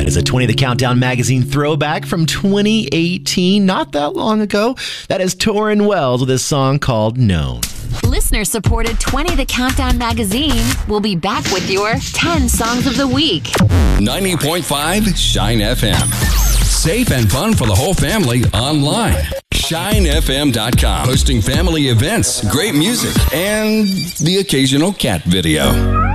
That is a 20 The Countdown magazine throwback from 2018, not that long ago. That is Torrin Wells with his song called Known. Listener-supported 20 The Countdown magazine will be back with your 10 songs of the week. 90.5 Shine FM. Safe and fun for the whole family online. ShineFM.com. Hosting family events, great music, and the occasional cat video.